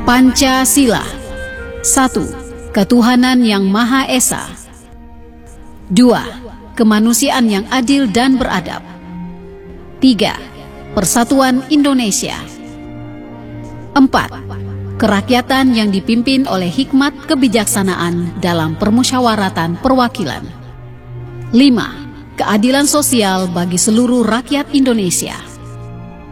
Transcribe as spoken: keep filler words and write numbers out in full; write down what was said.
Pancasila. Satu. Ketuhanan yang Maha Esa. Dua. Kemanusiaan yang adil dan beradab. Tiga. Persatuan Indonesia. Empat. Kerakyatan yang dipimpin oleh hikmat kebijaksanaan dalam permusyawaratan perwakilan. Lima. Keadilan sosial bagi seluruh rakyat Indonesia.